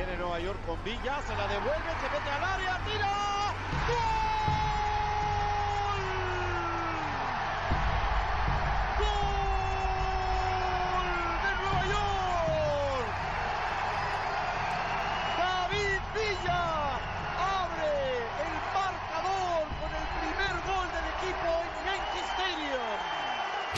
Viene Nueva York con Villa, se la devuelve, se mete al área, tira. ¡Gol!